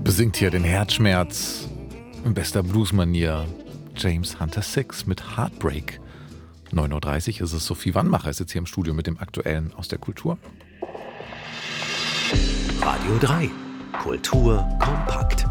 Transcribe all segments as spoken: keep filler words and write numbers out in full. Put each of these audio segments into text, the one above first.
Besingt hier den Herzschmerz in bester Bluesmanier James Hunter Six mit Heartbreak. neun Uhr dreißig ist es. Sophie Wannmacher ist jetzt hier im Studio mit dem Aktuellen aus der Kultur. Radio drei. Kultur kompakt.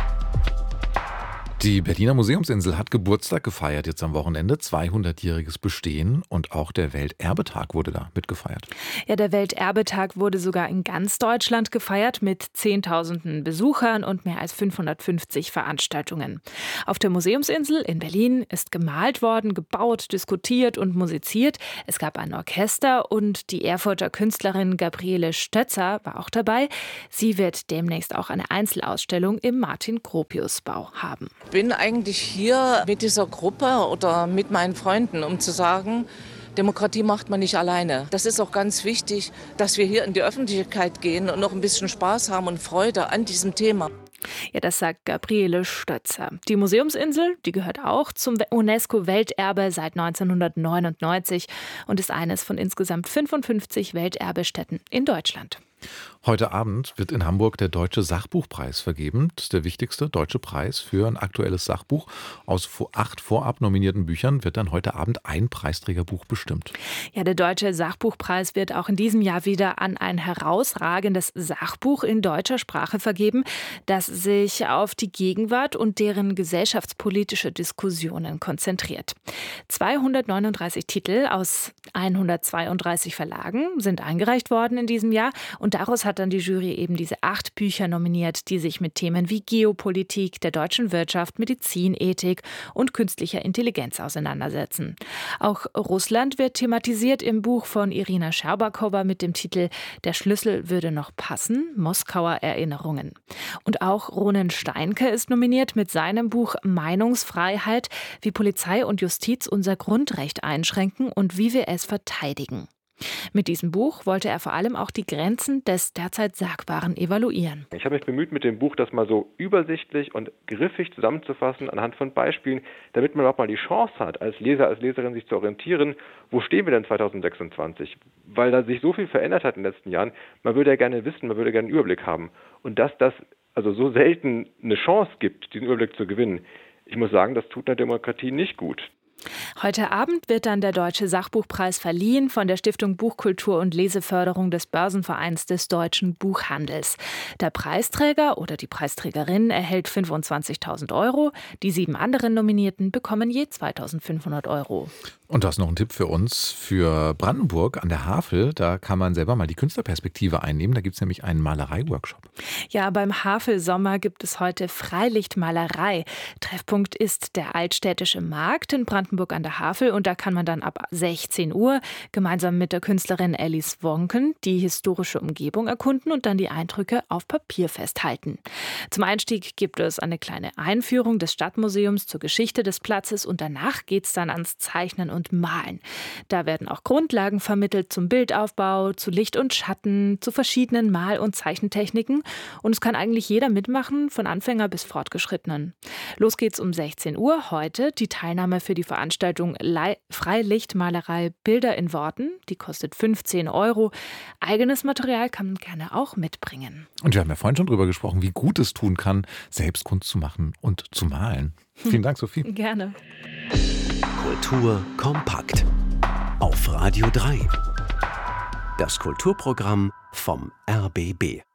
Die Berliner Museumsinsel hat Geburtstag gefeiert jetzt am Wochenende, zweihundertjähriges Bestehen, und auch der Welterbetag wurde da mitgefeiert. Ja, der Welterbetag wurde sogar in ganz Deutschland gefeiert mit Zehntausenden Besuchern und mehr als fünfhundertfünfzig Veranstaltungen. Auf der Museumsinsel in Berlin ist gemalt worden, gebaut, diskutiert und musiziert. Es gab ein Orchester und die Erfurter Künstlerin Gabriele Stötzer war auch dabei. Sie wird demnächst auch eine Einzelausstellung im Martin-Gropius-Bau haben. Ich bin eigentlich hier mit dieser Gruppe oder mit meinen Freunden, um zu sagen, Demokratie macht man nicht alleine. Das ist auch ganz wichtig, dass wir hier in die Öffentlichkeit gehen und noch ein bisschen Spaß haben und Freude an diesem Thema. Ja, das sagt Gabriele Stötzer. Die Museumsinsel, die gehört auch zum UNESCO-Welterbe seit neunzehnhundertneunundneunzig und ist eines von insgesamt fünfundfünfzig Welterbestätten in Deutschland. Heute Abend wird in Hamburg der Deutsche Sachbuchpreis vergeben. Das ist der wichtigste deutsche Preis für ein aktuelles Sachbuch. Aus acht vorab nominierten Büchern wird dann heute Abend ein Preisträgerbuch bestimmt. Ja, der Deutsche Sachbuchpreis wird auch in diesem Jahr wieder an ein herausragendes Sachbuch in deutscher Sprache vergeben, das sich auf die Gegenwart und deren gesellschaftspolitische Diskussionen konzentriert. zweihundertneununddreißig Titel aus hundertzweiunddreißig Verlagen sind eingereicht worden in diesem Jahr und daraus hat dann die Jury eben diese acht Bücher nominiert, die sich mit Themen wie Geopolitik, der deutschen Wirtschaft, Medizinethik und künstlicher Intelligenz auseinandersetzen. Auch Russland wird thematisiert im Buch von Irina Scherbakowa mit dem Titel Der Schlüssel würde noch passen, Moskauer Erinnerungen. Und auch Ronen Steinke ist nominiert mit seinem Buch Meinungsfreiheit, wie Polizei und Justiz unser Grundrecht einschränken und wie wir es verteidigen. Mit diesem Buch wollte er vor allem auch die Grenzen des derzeit Sagbaren evaluieren. Ich habe mich bemüht, mit dem Buch das mal so übersichtlich und griffig zusammenzufassen anhand von Beispielen, damit man überhaupt mal die Chance hat, als Leser, als Leserin sich zu orientieren, wo stehen wir denn zweitausendsechsundzwanzig? Weil da sich so viel verändert hat in den letzten Jahren, man würde ja gerne wissen, man würde gerne einen Überblick haben. Und dass das also so selten eine Chance gibt, diesen Überblick zu gewinnen, ich muss sagen, das tut einer Demokratie nicht gut. Heute Abend wird dann der Deutsche Sachbuchpreis verliehen von der Stiftung Buchkultur und Leseförderung des Börsenvereins des deutschen Buchhandels. Der Preisträger oder die Preisträgerin erhält fünfundzwanzigtausend Euro. Die sieben anderen Nominierten bekommen je zweitausendfünfhundert Euro. Und das ist noch ein Tipp für uns, für Brandenburg an der Havel. Da kann man selber mal die Künstlerperspektive einnehmen. Da gibt es nämlich einen Malerei-Workshop. Ja, beim Havelsommer gibt es heute Freilichtmalerei. Treffpunkt ist der Altstädtische Markt in Brandenburg an der Havel. Und da kann man dann ab sechzehn Uhr gemeinsam mit der Künstlerin Alice Wonken die historische Umgebung erkunden und dann die Eindrücke auf Papier festhalten. Zum Einstieg gibt es eine kleine Einführung des Stadtmuseums zur Geschichte des Platzes und danach geht es dann ans Zeichnen und Malen. Da werden auch Grundlagen vermittelt zum Bildaufbau, zu Licht und Schatten, zu verschiedenen Mal- und Zeichentechniken. Und es kann eigentlich jeder mitmachen, von Anfänger bis Fortgeschrittenen. Los geht's um sechzehn Uhr heute. Die Teilnahme für die Veranstaltung Le- Freilichtmalerei Bilder in Worten, die kostet fünfzehn Euro. Eigenes Material kann man gerne auch mitbringen. Und wir haben ja vorhin schon drüber gesprochen, wie gut es tun kann, selbst Kunst zu machen und zu malen. Vielen Dank, Sophie. Gerne. Kultur kompakt. Auf Radio drei. Das Kulturprogramm vom R B B.